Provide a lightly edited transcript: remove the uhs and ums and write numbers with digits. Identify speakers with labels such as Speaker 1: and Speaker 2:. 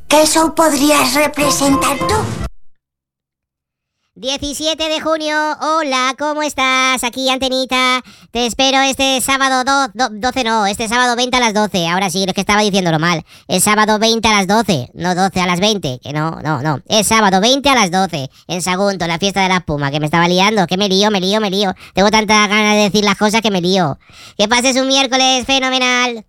Speaker 1: ¿Qué show podrías representar tú?
Speaker 2: 17 de junio, hola, ¿cómo estás? Aquí Antenita, te espero este sábado 12 no, este sábado 20 a las 12. Ahora sí, es que estaba diciéndolo mal. Es sábado 20 a las 12, no 12 a las 20, que no. Es sábado 20 a las 12, en Sagunto, la fiesta de la espuma, que me estaba liando, que me lío. Tengo tanta ganas de decir las cosas que me lío. Que pases un miércoles fenomenal.